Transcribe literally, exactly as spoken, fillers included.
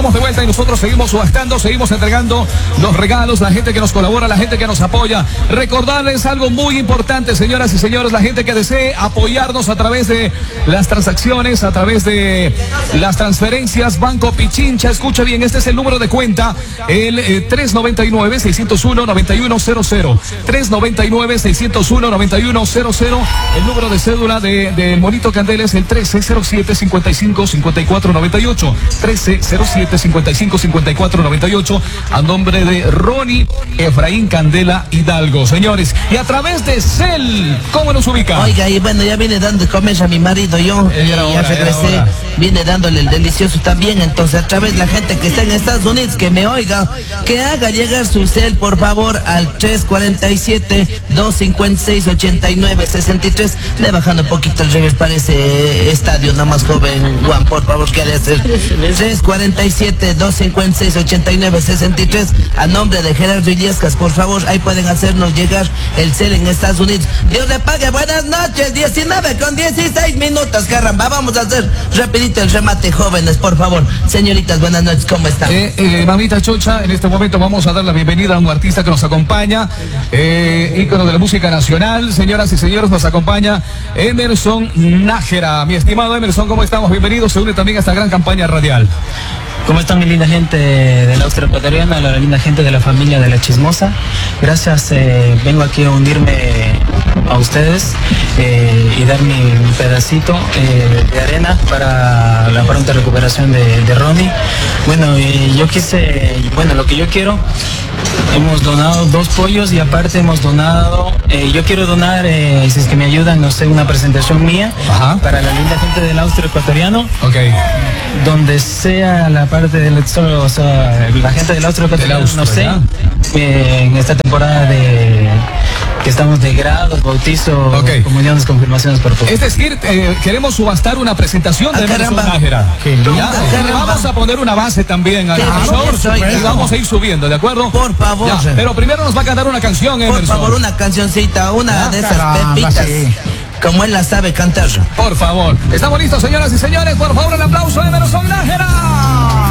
estamos de vuelta y nosotros seguimos subastando, seguimos entregando los regalos, la gente que nos colabora, la gente que nos apoya. Recordarles algo muy importante, señoras y señores, la gente que desee apoyarnos a través de las transacciones, a través de las transferencias, Banco Pichincha, escucha bien, este es el número de cuenta, el eh, tres noventa y nueve, seiscientos uno, noventa y uno cero cero, tres noventa y nueve, seiscientos uno, noventa y uno cero cero, el número de cédula del de, de Monito Candela es el trece cero siete, cincuenta y cinco, cincuenta y cuatro noventa y ocho, trece cero siete, cincuenta y cinco, cincuenta y cuatro noventa y ocho, a nombre de Ronnie Efraín Candela Hidalgo, señores, y a través de Cel, ¿cómo nos ubica? Oiga, y bueno, ya viene dando de comer a mi marido, yo eh, ya hora, regresé, viene dándole el delicioso también, entonces a través de la gente que está en Estados Unidos, que me oiga, que haga llegar su Cel, por favor, al tres cuarenta y siete, doscientos cincuenta y seis, ochenta y nueve, sesenta y tres, le bajando un poquito el reverse para ese estadio, nada más joven, Juan, por favor, ¿qué haré hacer? tres cuarenta y siete, doscientos cincuenta y seis, ochenta y nueve, sesenta y tres, a nombre de Gerardo Illescas, por favor, ahí pueden hacernos llegar el Cel en Estados Unidos. Dios le pague, buenas noches, diecinueve con dieciséis minutos, caramba, vamos a hacer rapidito el remate, jóvenes, por favor. Señoritas, buenas noches, ¿cómo están? Eh, eh, mamita Chocha, en este momento vamos a dar la bienvenida a un artista que nos acompaña, eh, ícono de la música nacional, señoras y señores, nos acompaña Emerson Nájera. Mi estimado Emerson, ¿cómo estamos? Bienvenido, se une también a esta gran campaña radial. ¿Cómo están, mi linda gente del Austria Ecuatoriana, la linda gente de la familia de La Chismosa? Gracias, eh, vengo aquí a unirme a ustedes eh, y dar mi, mi pedacito eh, de arena para la pronta recuperación de, de Ronnie. Bueno, eh, yo quise, bueno, lo que yo quiero, hemos donado dos pollos y aparte hemos donado, eh, yo quiero donar, eh, si es que me ayudan, no sé, una presentación mía. Ajá. Para la linda gente del Austria Ecuatoriano. Ok. Donde sea la parte del, o sea, la gente del Austria Ecuatoriano, no sé, eh, en esta temporada de que estamos de grados, bautizos, okay, comuniones, confirmaciones, por favor. Es decir, eh, queremos subastar una presentación de Emerson Nájera. Vamos a poner una base también al show y vamos a ir subiendo, ¿de acuerdo? Por favor. Ya, pero primero nos va a cantar una canción, Emerson. Por favor, una cancioncita, una ah, de esas caramba, pepitas. Sí. Como él la sabe cantar. Por favor. Estamos listos, señoras y señores. Por favor, el aplauso de Emerson Nájera.